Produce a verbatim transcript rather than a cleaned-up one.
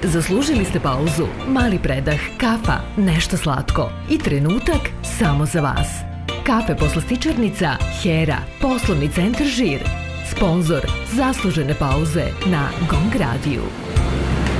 Zaslužili ste pauzu, mali predah, kafa, nešto slatko i trenutak samo za vas. Kafe poslastičarnica Hera, poslovni centar Žir. Sponzor zaslužene pauze na Gong Radiju.